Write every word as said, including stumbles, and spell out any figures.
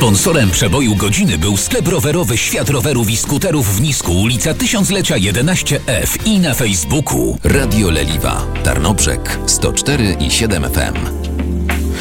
Sponsorem przeboju godziny był sklep rowerowy Świat Rowerów i Skuterów w Nisku, ulica Tysiąclecia jedenaście F i na Facebooku. Radio Leliwa, Tarnobrzeg sto cztery i siedem F M.